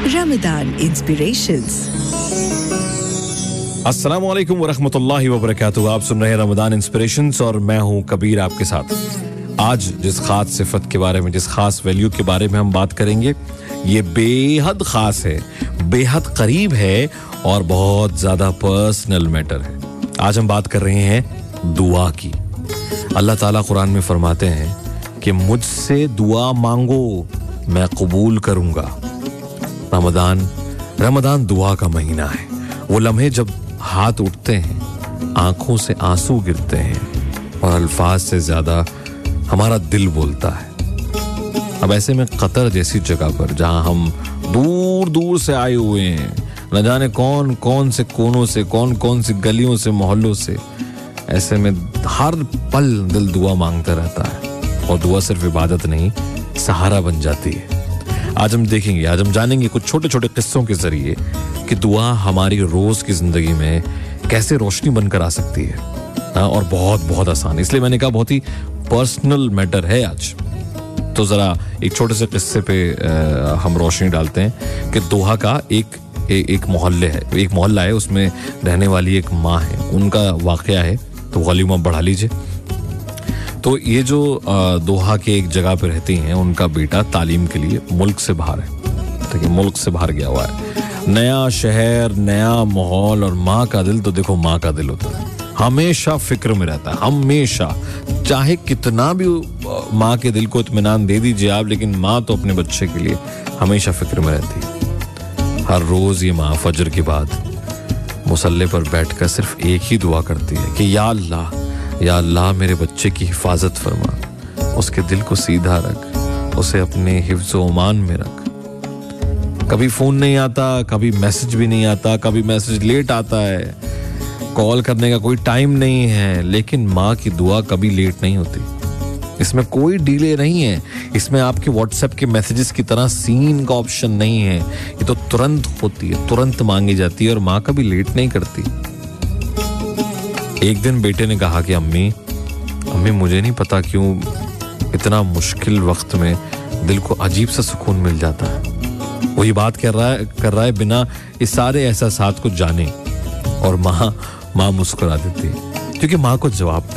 Ramadan Inspirations. अस्सलाम वालेकुम वरहमतुल्लाहि वबरकातुहू। आप सुन रहे हैं रमजान इंस्पिरेशंस और मैं हूं कबीर आपके साथ। आज जिस खास सिफत के बारे में, जिस खास वैल्यू के बारे में हम बात करेंगे, ये बेहद खास है, बेहद करीब है और बहुत ज्यादा पर्सनल मैटर है। आज हम बात कर रहे हैं दुआ की। अल्लाह ताला कुरान में फरमाते हैं कि मुझसे दुआ मांगो, मैं कबूल करूंगा। रमजान दुआ का महीना है। वो लम्हे जब हाथ उठते हैं, आंखों से आंसू गिरते हैं और अल्फाज से ज्यादा हमारा दिल बोलता है। अब ऐसे में कतर जैसी जगह पर, जहां हम दूर दूर से आए हुए हैं, न जाने कौन कौन से कोनों से, कौन कौन सी गलियों से, मोहल्लों से, ऐसे में हर पल दिल दुआ मांगता रहता है। और दुआ सिर्फ इबादत नहीं, सहारा बन जाती है। आज हम देखेंगे, आज हम जानेंगे कुछ छोटे छोटे किस्सों के जरिए कि दुआ हमारी रोज की जिंदगी में कैसे रोशनी बनकर आ सकती है। और बहुत बहुत आसान, इसलिए मैंने कहा बहुत ही पर्सनल मैटर है आज। तो जरा एक छोटे से किस्से पे हम रोशनी डालते हैं कि दोहा का एक मोहल्ला है, उसमें रहने वाली एक माँ है, उनका वाकया है। तो वॉल्यूम आप बढ़ा लीजिए। तो ये जो दोहा के एक जगह पे रहती हैं, उनका बेटा तालीम के लिए मुल्क से बाहर है। ठीक है, मुल्क से बाहर गया हुआ है। नया शहर, नया माहौल, और माँ का दिल तो देखो, माँ का दिल होता है, हमेशा फिक्र में रहता है, हमेशा। चाहे कितना भी माँ के दिल को इत्मीनान दे दीजिए आप, लेकिन माँ तो अपने बच्चे के लिए हमेशा फिक्र में रहती है। हर रोज ये माँ फजर के बाद मुसल्ले पर बैठकर सिर्फ एक ही दुआ करती है कि या अल्लाह मेरे बच्चे की हिफाजत फरमा, उसके दिल को सीधा रख, उसे अपने हिफ्ज़-ओ अमान में रख। कभी फोन नहीं आता, कभी मैसेज भी नहीं आता, कभी मैसेज लेट आता है, कॉल करने का कोई टाइम नहीं है, लेकिन माँ की दुआ कभी लेट नहीं होती। इसमें कोई डिले नहीं है। इसमें आपके व्हाट्सएप के मैसेजेस की तरह सीन का ऑप्शन नहीं है। ये तो तुरंत होती है, तुरंत मांगी जाती है, और माँ कभी लेट नहीं करती। एक दिन बेटे ने कहा कि अम्मी मुझे नहीं पता क्यों इतना मुश्किल वक्त में दिल को अजीब सा सुकून मिल जाता है। वो ये बात कर रहा है बिना इस सारे एहसासात को जाने, और माँ मुस्कुरा देती है, क्योंकि माँ को जवाब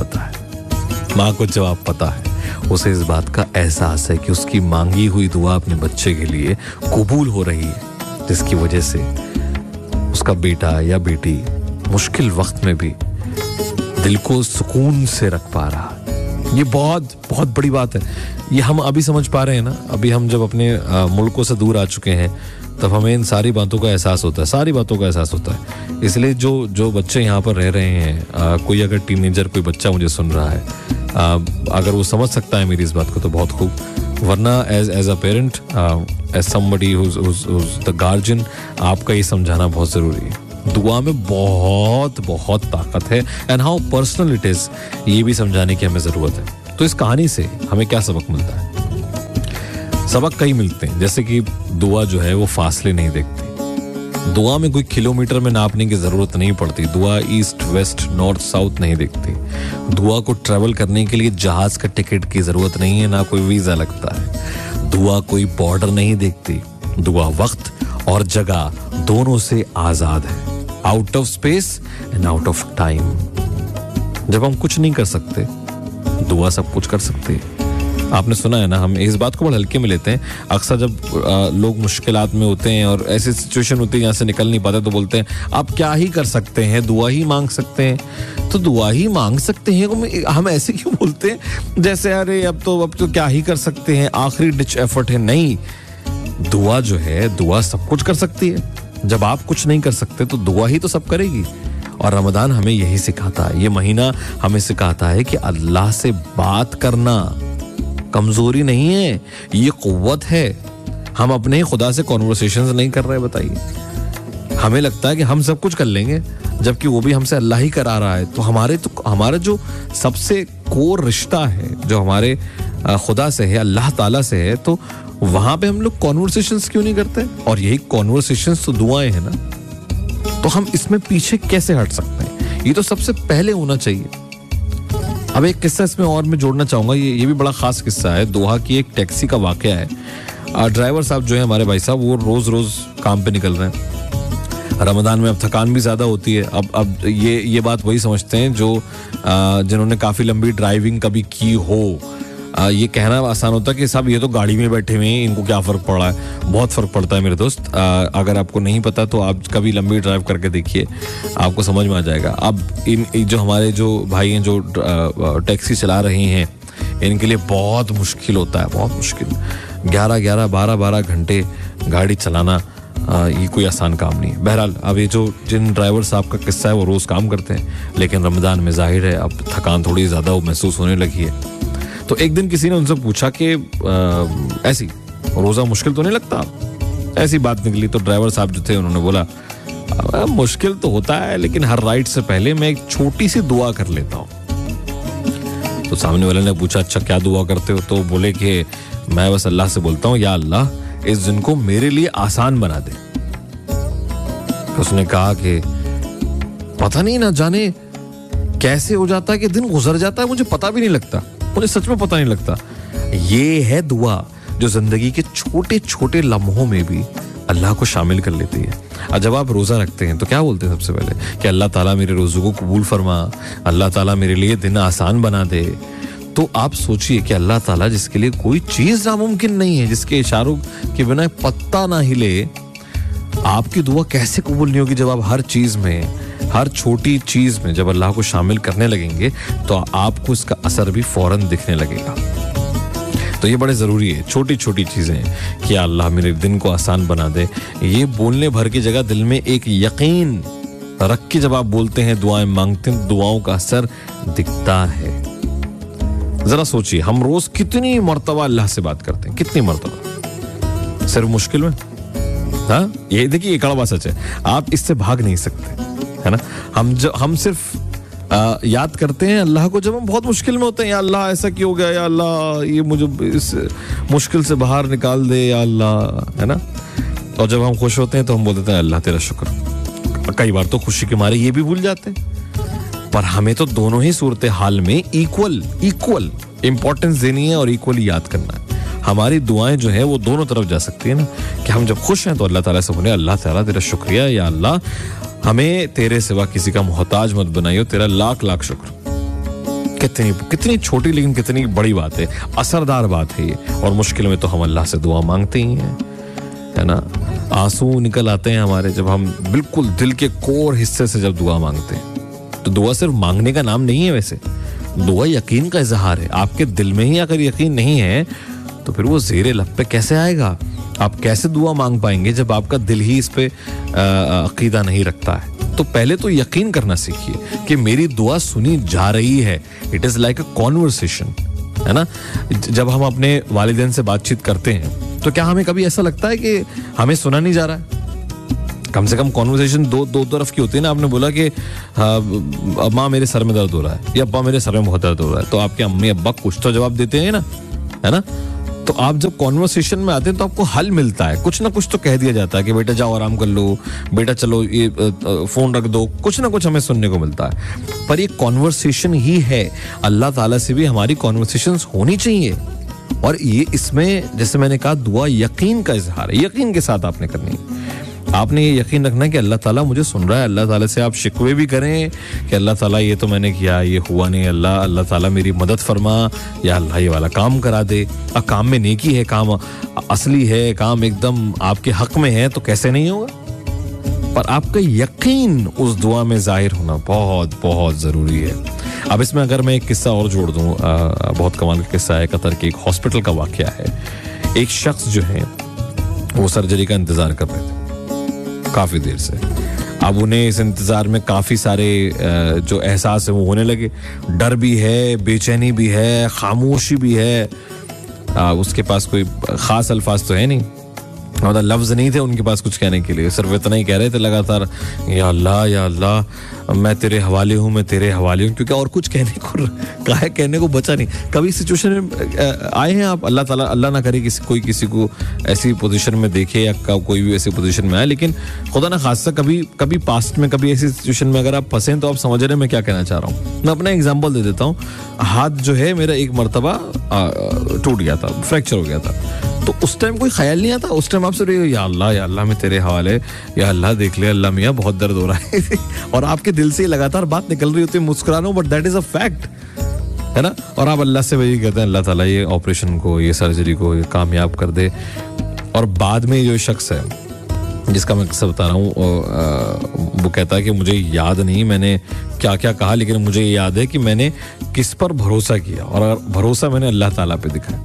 पता है। उसे इस बात का एहसास है कि उसकी मांगी हुई दुआ अपने बच्चे के लिए कबूल हो रही है, जिसकी वजह से उसका बेटा या बेटी मुश्किल वक्त में भी दिल को सुकून से रख पा रहा है। ये बहुत बहुत बड़ी बात है। ये हम अभी समझ पा रहे हैं ना। अभी हम जब अपने मुल्कों से दूर आ चुके हैं, तब हमें इन सारी बातों का एहसास होता है। इसलिए जो बच्चे यहाँ पर रह रहे हैं, कोई अगर टीनेजर, कोई बच्चा मुझे सुन रहा है, अगर वो समझ सकता है मेरी इस बात को, तो बहुत खूब। वरना as a parent, as somebody whose the guardian, आपका ये समझाना बहुत जरूरी है। दुआ में बहुत बहुत ताकत है, and how personal it is, ये भी समझाने की हमें जरूरत है। तो इस कहानी से हमें क्या सबक मिलता है? सबक कई मिलते हैं। जैसे कि दुआ जो है वो फासले नहीं देखती। दुआ में कोई किलोमीटर में नापने की जरूरत नहीं पड़ती। दुआ ईस्ट वेस्ट नॉर्थ साउथ नहीं देखती। दुआ को ट्रेवल करने के लिए जहाज का टिकट की जरूरत नहीं है, ना कोई वीजा लगता है। दुआ कोई बॉर्डर नहीं देखती। दुआ वक्त और जगह दोनों से आजाद है, out of space and out of time. जब हम कुछ नहीं कर सकते, दुआ सब कुछ कर सकती है। आपने सुना है ना, हम इस बात को बड़ा हल्के में लेते हैं। अक्सर जब लोग मुश्किलात में होते हैं और ऐसी सिचुएशन होती है यहाँ से निकल नहीं पाते, तो बोलते हैं आप क्या ही कर सकते हैं, दुआ ही मांग सकते हैं। तो दुआ ही मांग सकते हैं, हम ऐसे क्यों बोलते हैं जैसे अरे अब तो क्या ही कर सकते हैं, आखिरी डिच एफर्ट है। नहीं, दुआ जो है, दुआ सब कुछ कर सकती है। जब आप कुछ नहीं कर सकते तो दुआ ही तो सब करेगी। और रमजान हमें यही सिखाता है, ये महीना हमें सिखाता है कि अल्लाह से बात करना कमजोरी नहीं है, ये कुव्वत है। हम अपने ही खुदा से कॉन्वर्सेशंस नहीं कर रहे, बताइए। हमें लगता है कि हम सब कुछ कर लेंगे, जबकि वो भी हमसे अल्लाह ही करा रहा है। तो हमारा जो सबसे कोर रिश्ता है, जो हमारे खुदा से है, अल्लाह ताला से है, तो वहां पे हम लोग कॉन्वर्सेशंस क्यों नहीं करते? और यही कॉन्वर्सेशंस तो दुआएं हैं ना। तो हम इसमें पीछे कैसे हट सकते हैं? ये तो सबसे पहले होना चाहिए। अब एक किस्सा इसमें और मैं जोड़ना चाहूंगा, ये भी बड़ा खास किस्सा है। दोहा की एक टैक्सी का वाकया है। ड्राइवर साहब जो है हमारे भाई साहब, वो रोज रोज काम पे निकल रहे हैं। रमजान में अब थकान भी ज़्यादा होती है। अब ये बात वही समझते हैं जो जिन्होंने काफ़ी लंबी ड्राइविंग कभी की हो। ये कहना आसान होता है कि साहब ये तो गाड़ी में बैठे हुए हैं, इनको क्या फ़र्क पड़ रहा है। बहुत फ़र्क पड़ता है मेरे दोस्त। अगर आपको नहीं पता तो आप कभी लंबी ड्राइव करके देखिए, आपको समझ में आ जाएगा। अब इन जो हमारे जो भाई हैं जो टैक्सी चला रहे हैं, इनके लिए बहुत मुश्किल होता है, बहुत मुश्किल। 11-11, 12-12 घंटे गाड़ी चलाना ये कोई आसान काम नहीं है। बहरहाल अब ये जो जिन ड्राइवर साहब का किस्सा है वो रोज़ काम करते हैं, लेकिन रमज़ान में जाहिर है अब थकान थोड़ी ज़्यादा महसूस होने लगी है। तो एक दिन किसी ने उनसे पूछा कि ऐसी रोज़ा मुश्किल तो नहीं लगता? ऐसी बात निकली तो ड्राइवर साहब जो थे उन्होंने बोला मुश्किल तो होता है, लेकिन हर राइड से पहले मैं एक छोटी सी दुआ कर लेता हूँ। तो सामने वाले ने पूछा अच्छा क्या दुआ करते हो? तो बोले कि मैं बस अल्लाह से बोलता हूँ या अल्लाह इस दिन को मेरे लिए आसान बना दे। उसने कहा कि पता नहीं ना जाने कैसे हो जाता है कि दिन गुजर जाता है, मुझे पता भी नहीं लगता, मुझे सच में पता नहीं लगता। ये है दुआ जो जिंदगी के छोटे छोटे लम्हों में भी अल्लाह को शामिल कर लेती है। और जब आप रोजा रखते हैं तो क्या बोलते हैं सबसे पहले कि अल्लाह ताला मेरे रोज़ों को कबूल फरमा, अल्लाह ताला मेरे लिए दिन आसान बना दे। तो आप सोचिए कि अल्लाह ताला जिसके लिए कोई चीज नामुमकिन नहीं है, जिसके इशारों के बिना पत्ता ना हिले, आपकी दुआ कैसे कबूल नहीं होगी जब आप हर चीज में, हर छोटी चीज में जब अल्लाह को शामिल करने लगेंगे तो आपको इसका असर भी फौरन दिखने लगेगा। तो ये बड़े ज़रूरी है, छोटी छोटी चीज़ें कि अल्लाह मेरे दिन को आसान बना दे। ये बोलने भर की जगह दिल में एक यकीन रख के जब आप बोलते हैं, दुआएं मांगते हैं, दुआओं का असर दिखता है। ज़रा सोचिए हम रोज़ कितनी मर्तबा अल्लाह से बात करते हैं, कितनी मर्तबा सिर्फ मुश्किल में। हाँ, ये देखिए, ये कड़वा सच है, आप इससे भाग नहीं सकते, है ना। हम सिर्फ याद करते हैं अल्लाह को जब हम बहुत मुश्किल में होते हैं। या अल्लाह ऐसा क्यों हो गया, या अल्लाह ये मुझे इस मुश्किल से बाहर निकाल दे, या अल्लाह, है ना। और जब हम खुश होते हैं तो हम बोलते हैं अल्लाह तेरा शुक्र। कई बार तो खुशी के मारे ये भी भूल जाते हैं। पर हमें तो दोनों ही सूरत हाल में इक्वल इंपॉर्टेंस देनी है और इक्वली याद करना है। हमारी दुआएं जो है वो दोनों तरफ जा सकती है ना, कि हम जब खुश हैं तो अल्लाह ताला से बोले अल्लाह ताला तेरा शुक्रिया, या अल्लाह हमें तेरे सिवा किसी का मोहताज मत बनाइयो, तेरा लाख लाख शुक्र। कितनी छोटी लेकिन कितनी बड़ी बात है, असरदार बात है ये। और मुश्किल में तो हम अल्लाह से दुआ मांगते ही हैं, है ना। आंसू निकल आते हैं हमारे जब हम बिल्कुल दिल के कोर हिस्से से जब दुआ मांगते हैं। तो दुआ सिर्फ मांगने का नाम नहीं है, वैसे दुआ यकीन का इजहार है। आपके दिल में ही अगर यकीन नहीं है तो फिर वो ज़ेरे लब पे कैसे आएगा? आप कैसे दुआ मांग पाएंगे जब आपका दिल ही इस पे अकीदा नहीं रखता है? तो पहले तो यकीन करना सीखिए कि मेरी दुआ सुनी जा रही है। It is like a conversation, है ना। जब हम अपने वालिदैन से बातचीत करते हैं तो क्या हमें कभी ऐसा लगता है कि हमें सुना नहीं जा रहा है? कम से कम कॉन्वर्सेशन दो तरफ की होती है ना। आपने बोला कि माँ मेरे सर में दर्द हो रहा है, या अब्बा मेरे सर में बहुत दर्द हो रहा है, तो आपके अम्मी अब्बा कुछ तो जवाब देते हैं ना, है ना। तो आप जब कॉन्वर्सेशन में आते हैं तो आपको हल मिलता है, कुछ ना कुछ तो कह दिया जाता है कि बेटा जाओ आराम कर लो, बेटा चलो ये फोन रख दो, कुछ ना कुछ हमें सुनने को मिलता है। पर ये कॉन्वर्सेशन ही है। अल्लाह ताला से भी हमारी कॉन्वर्सेशंस होनी चाहिए। और ये इसमें जैसे मैंने कहा दुआ यकीन का इजहार है, यकीन के साथ आपने करनी है। आपने ये यकीन रखना है कि अल्लाह ताला मुझे सुन रहा है। अल्लाह ताला से आप शिकवे भी करें कि अल्लाह ताला ये तो मैंने किया, ये हुआ नहीं, अल्लाह ताला मेरी मदद फरमा, या अल्लाह ये वाला काम करा दे। अब काम में नेकी है, काम असली है, काम एकदम आपके हक में है, तो कैसे नहीं होगा? पर आपका यकीन उस दुआ में जाहिर होना बहुत बहुत ज़रूरी है। अब इसमें अगर मैं एक किस्सा और जोड़ दूँ, बहुत कमाल का किस्सा है। कतर के एक हॉस्पिटल का वाक़या है। एक शख्स जो है वो सर्जरी का इंतज़ार कर रहे थे काफ़ी देर से। अब उन्हें इस इंतज़ार में काफ़ी सारे जो एहसास है वो होने लगे। डर भी है, बेचैनी भी है, खामोशी भी है। उसके पास कोई ख़ास अल्फाज तो है नहीं, मतलब लफ्ज़ नहीं थे उनके पास कुछ कहने के लिए, सिर्फ इतना ही कह रहे थे लगातार, या अल्लाह मैं तेरे हवाले हूँ, मैं तेरे हवाले हूँ। क्योंकि और कुछ कहने को बचा नहीं। कभी सिचुएशन में आए हैं आप? अल्लाह ताला अल्लाह ना करे कोई किसी को ऐसी पोजीशन में देखे, या कोई भी ऐसी पोजीशन में आए, लेकिन खुदा ना खासा कभी पास्ट में कभी ऐसी सिचुएशन में अगर आप फंसे तो आप समझ रहे हैं मैं क्या कहना चाह रहा हूँ। मैं अपना एग्जाम्पल दे देता हूँ। हाथ जो है मेरा एक मरतबा टूट गया था, फ्रैक्चर हो गया था। तो उस टाइम कोई ख्याल नहीं आता, उस टाइम आप सिर्फ या अल्लाह मैं तेरे हवाले, या अल्लाह देख ले, अल्लाह मियाँ बहुत दर्द हो रहा है और आपके दिल से लगातार बात निकल रही होती है, मुस्कुरा रहा हूं, but that is a fact, है ना। और आप अल्लाह से वही कहते हैं, अल्लाह ताला ये ऑपरेशन को, ये सर्जरी को ये कामयाब कर दे। और बाद में जो शख्स है जिसका मैं किस्सा बता रहा हूँ, वो कहता है कि मुझे याद नहीं मैंने क्या क्या कहा, लेकिन मुझे याद है कि मैंने किस पर भरोसा किया, और भरोसा मैंने अल्लाह ताला पे दिखाया।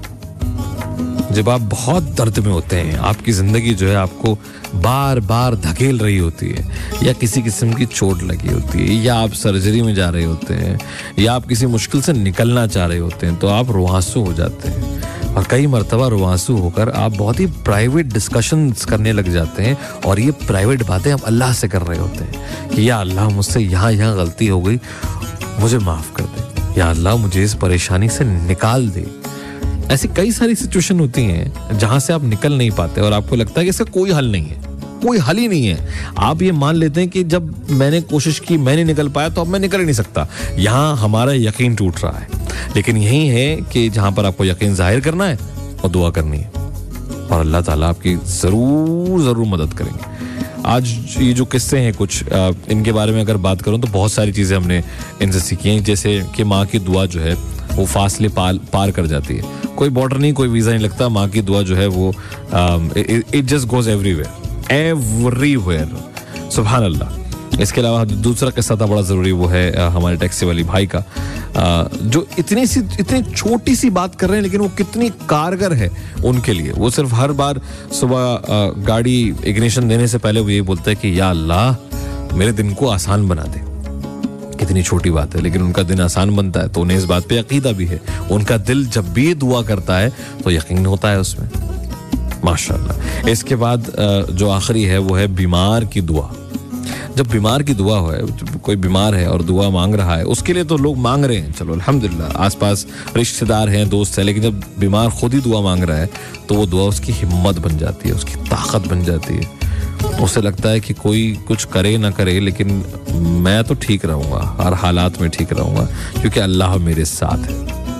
जब आप बहुत दर्द में होते हैं, आपकी जिंदगी जो है आपको बार बार धकेल रही होती है, या किसी किस्म की चोट लगी होती है, या आप सर्जरी में जा रहे होते हैं, या आप किसी मुश्किल से निकलना चाह रहे होते हैं, तो आप रुआंसू हो जाते हैं। और कई मर्तबा रुआंसू होकर आप बहुत ही प्राइवेट डिस्कशंस करने लग जाते हैं, और ये प्राइवेट बातें आप अल्लाह से कर रहे होते हैं कि या अल्लाह मुझसे यहाँ गलती हो गई, मुझे माफ़ कर दे, या अल्लाह मुझे इस परेशानी से निकाल दे। ऐसी कई सारी सिचुएशन होती हैं जहां से आप निकल नहीं पाते और आपको लगता है कि इसका कोई हल नहीं है, कोई हल ही नहीं है। आप ये मान लेते हैं कि जब मैंने कोशिश की, मैं नहीं निकल पाया, तो अब मैं निकल ही नहीं सकता। यहाँ हमारा यकीन टूट रहा है। लेकिन यही है कि जहां पर आपको यकीन जाहिर करना है और दुआ करनी है, और अल्लाह ताला आपकी जरूर मदद करेंगे। आज ये जो किस्से हैं कुछ, इनके बारे में अगर बात करूं तो बहुत सारी चीज़ें हमने इनसे सीखी हैं। जैसे कि माँ की दुआ जो है वो फासले पार कर जाती है, कोई बॉर्डर नहीं, कोई वीज़ा नहीं लगता। माँ की दुआ जो है वो इट जस्ट गोज एवरीवेयर, सुभान अल्लाह। इसके अलावा दूसरा किस्सा था बड़ा ज़रूरी, वो है हमारे टैक्सी वाली भाई का, जो इतनी छोटी सी बात कर रहे हैं, लेकिन वो कितनी कारगर है उनके लिए। वो सिर्फ हर बार सुबह गाड़ी इग्निशन देने से पहले वो ये बोलता है कि या अल्लाह मेरे दिन को आसान बना दे। कितनी छोटी बात है, लेकिन उनका दिन आसान बनता है, तो उन्हें इस बात पे अकीदा भी है। उनका दिल जब भी दुआ करता है तो यकीन होता है उसमें, माशाअल्लाह। इसके बाद जो आखिरी है वो है बीमार की दुआ। जब बीमार की दुआ हो, कोई बीमार है और दुआ मांग रहा है, उसके लिए तो लोग मांग रहे हैं, चलो अल्हम्दुलिल्लाह, आसपास रिश्तेदार हैं, दोस्त हैं, लेकिन जब बीमार खुद ही दुआ मांग रहा है तो वो दुआ उसकी हिम्मत बन जाती है, उसकी ताकत बन जाती है। उसे लगता है कि कोई कुछ करे ना करे, लेकिन मैं तो ठीक रहूंगा, हर हालात में ठीक रहूंगा, क्योंकि अल्लाह मेरे साथ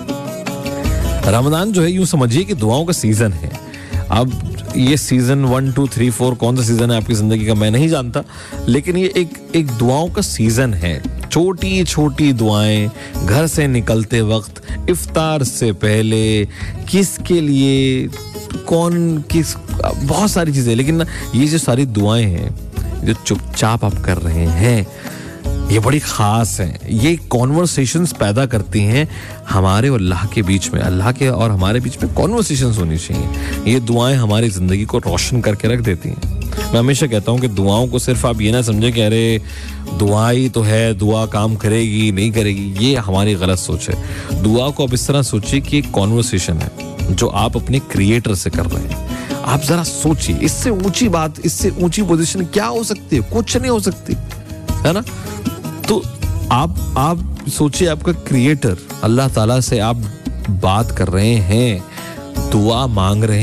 है। रमजान जो है यूं समझिए कि दुआओं का सीजन है। अब ये सीजन 1, 2, 3, 4 कौन सा सीजन है आपकी जिंदगी का मैं नहीं जानता, लेकिन ये एक दुआओं का सीजन है। छोटी छोटी दुआएं घर से निकलते वक्त, इफ्तार से पहले, किसके लिए, कौन किस, बहुत सारी चीजें। लेकिन ये जो सारी दुआएं हैं जो चुपचाप आप कर रहे हैं, ये बड़ी खास हैं। ये कॉन्वर्सेशंस पैदा करती हैं हमारे और अल्लाह के बीच में, अल्लाह के और हमारे बीच में कॉन्वर्सेशंस होनी चाहिए। ये दुआएं हमारी जिंदगी को रोशन करके रख देती हैं। मैं हमेशा कहता हूँ कि दुआओं को सिर्फ आप ये ना समझें कि अरे दुआ ही तो है, दुआ काम करेगी नहीं करेगी, ये हमारी गलत सोच है। दुआ को आप इस तरह सोचिए कि एक कॉन्वर्सेशन है जो आप अपने क्रिएटर से कर रहे हैं। आप जरा सोचिए, इससे ऊंची बात, इससे ऊंची पोजीशन क्या हो सकती है? कुछ नहीं हो सकती, है ना। तो आप सोचिए, आपका क्रिएटर अल्लाह ताला से आप बात कर रहे हैं, दुआ मांग रहे हैं।